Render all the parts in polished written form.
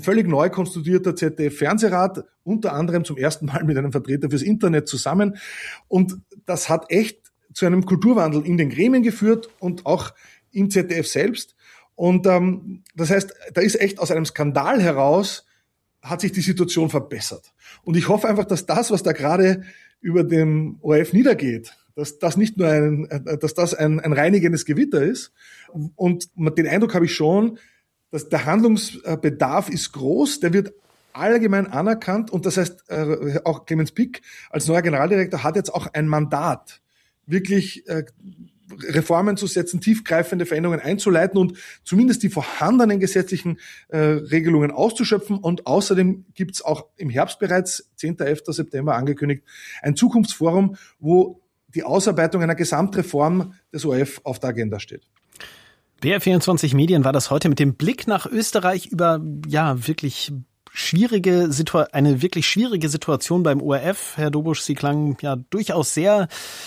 völlig neu konstituierter ZDF-Fernsehrat, unter anderem zum ersten Mal mit einem Vertreter fürs Internet zusammen. Und das hat echt zu einem Kulturwandel in den Gremien geführt und auch im ZDF selbst. Und das heißt, da ist echt aus einem Skandal heraus, hat sich die Situation verbessert. Und ich hoffe einfach, dass das, was da gerade über dem ORF niedergeht, dass das nicht nur ein reinigendes Gewitter ist. Und den Eindruck habe ich schon, dass der Handlungsbedarf ist groß, der wird allgemein anerkannt. Und das heißt, auch Clemens Pick als neuer Generaldirektor hat jetzt auch ein Mandat, wirklich Reformen zu setzen, tiefgreifende Veränderungen einzuleiten und zumindest die vorhandenen gesetzlichen Regelungen auszuschöpfen. Und außerdem gibt es auch im Herbst bereits, 10. 11. September angekündigt, ein Zukunftsforum, wo die Ausarbeitung einer Gesamtreform des ORF auf der Agenda steht. BR24 Medien war das heute mit dem Blick nach Österreich über eine wirklich schwierige Situation beim ORF. Herr Dobusch, Sie klangen ja durchaus sehr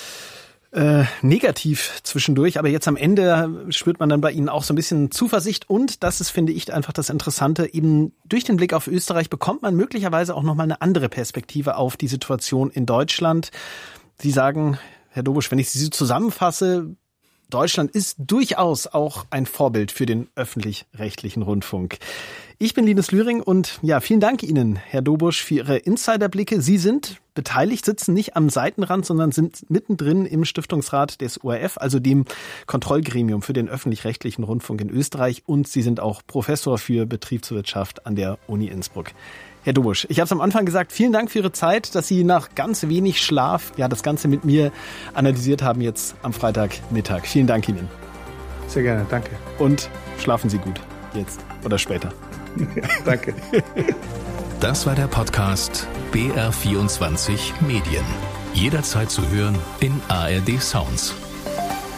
negativ zwischendurch, aber jetzt am Ende spürt man dann bei Ihnen auch so ein bisschen Zuversicht und das ist, finde ich, einfach das Interessante, eben durch den Blick auf Österreich bekommt man möglicherweise auch nochmal eine andere Perspektive auf die Situation in Deutschland. Sie sagen, Herr Dobusch, wenn ich Sie zusammenfasse, Deutschland ist durchaus auch ein Vorbild für den öffentlich-rechtlichen Rundfunk. Ich bin Linus Lühring und ja, vielen Dank Ihnen, Herr Dobusch, für Ihre Insiderblicke. Sie sind beteiligt, sitzen nicht am Seitenrand, sondern sind mittendrin im Stiftungsrat des ORF, also dem Kontrollgremium für den öffentlich-rechtlichen Rundfunk in Österreich. Und Sie sind auch Professor für Betriebswirtschaft an der Uni Innsbruck. Herr Dobusch, ich habe es am Anfang gesagt, vielen Dank für Ihre Zeit, dass Sie nach ganz wenig Schlaf das Ganze mit mir analysiert haben jetzt am Freitagmittag. Vielen Dank Ihnen. Sehr gerne, danke. Und schlafen Sie gut, jetzt oder später. Ja, danke. Das war der Podcast BR24 Medien. Jederzeit zu hören in ARD Sounds.